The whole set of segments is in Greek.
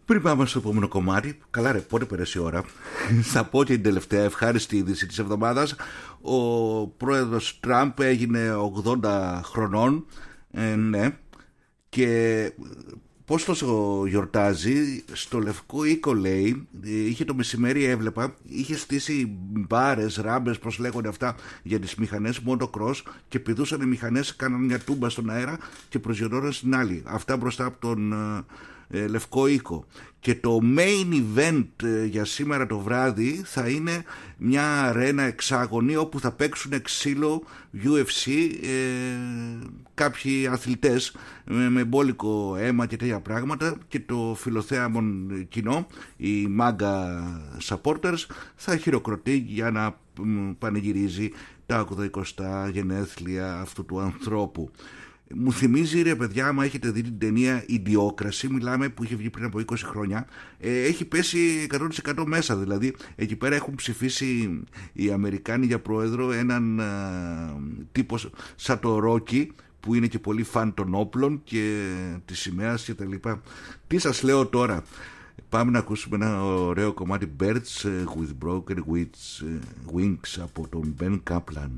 Πριν πάμε στο επόμενο κομμάτι, καλά ρε, πότε πέρασε η ώρα. Θα πω και την τελευταία ευχάριστη είδηση της εβδομάδας. Ο πρόεδρος Τραμπ έγινε 80 χρονών, ναι, και πώς το γιορτάζει? Στο Λευκό Οίκο, λέει, είχε το μεσημέρι, έβλεπα, είχε στήσει μπάρες, ράμπες, πώς λέγονται αυτά, για τις μηχανές motocross, και πηδούσαν οι μηχανές, κάναν μια τούμπα στον αέρα και προσγειώνονταν στην άλλη. Αυτά μπροστά από τον Λευκό Οίκο. Και το main event για σήμερα το βράδυ θα είναι μια αρένα εξάγωνη όπου θα παίξουν ξύλο UFC κάποιοι αθλητές με μπόλικο αίμα και τέτοια πράγματα, και το φιλοθέαμον κοινό, οι MAGA supporters, θα χειροκροτεί για να πανηγυρίζει τα 80 γενέθλια αυτού του ανθρώπου. Μου θυμίζει, ρε παιδιά, άμα έχετε δει την ταινία Ιδιόκραση, μιλάμε, που είχε βγει πριν από 20 χρόνια, έχει πέσει 100% μέσα. Δηλαδή εκεί πέρα έχουν ψηφίσει οι Αμερικάνοι για πρόεδρο έναν τύπο σαν το Ρόκι, που είναι και πολύ φαν των όπλων και της σημαίας και τα λοιπά. Τι σας λέω τώρα? Πάμε να ακούσουμε ένα ωραίο κομμάτι, Birds with Broken Wings, από τον Ben Kaplan.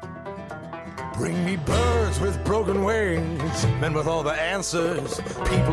Bring me birds with broken wings, men with all the answers, people